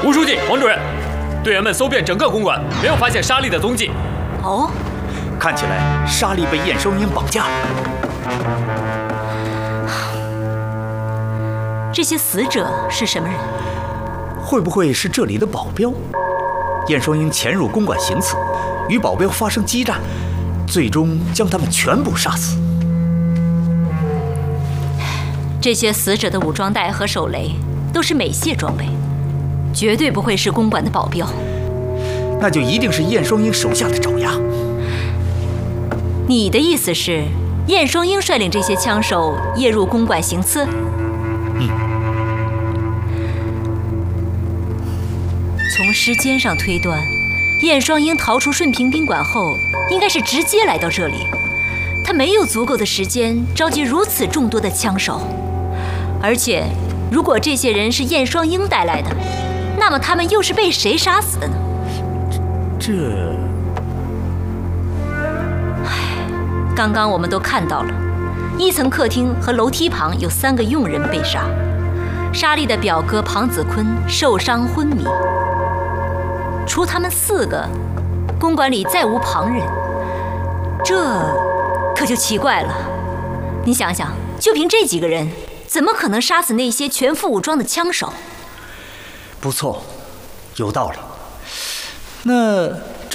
吴书记、王主任，队员们搜遍整个公馆，没有发现沙莉的踪迹。 哦， 看起来沙莉被燕双鹰绑架了。 这些死者是什么人？ 会不会是这里的保镖？燕双鹰潜入公馆行刺，与保镖发生激战，最终将他们全部杀死。 这些死者的武装带和手雷都是美械装备，绝对不会是公馆的保镖。 那就一定是燕双鹰手下的爪牙。 你的意思是，燕双鹰率领这些枪手夜入公馆行刺？从时间上推断，燕双鹰逃出顺平宾馆后，应该是直接来到这里。他没有足够的时间召集如此众多的枪手，而且，如果这些人是燕双鹰带来的，那么他们又是被谁杀死的呢？刚刚我们都看到了，1层客厅和楼梯旁有3个佣人被杀，沙莉的表哥庞子坤受伤昏迷。除他们4个，公馆里再无旁人，这可就奇怪了。你想想，就凭这几个人，怎么可能杀死那些全副武装的枪手？ 不错，有道理。那